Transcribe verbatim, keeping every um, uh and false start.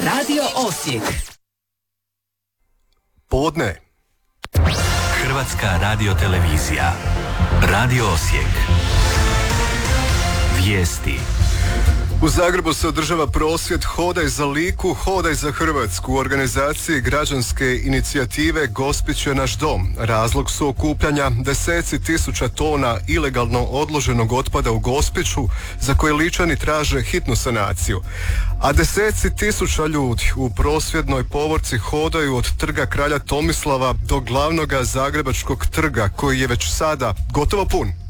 Radio Osijek. Podne. Hrvatska radiotelevizija. Radio Osijek. Vijesti. U Zagrebu se održava prosvjed Hodaj za Liku, hodaj za Hrvatsku u organizaciji građanske inicijative Gospić je naš dom. Razlog su okupljanja deseci tisuća tona ilegalno odloženog otpada u Gospiću, za koje Ličani traže hitnu sanaciju. A deseci tisuća ljudi u prosvjednoj povorci hodaju od trga Kralja Tomislava do glavnoga zagrebačkog trga, koji je već sada gotovo pun.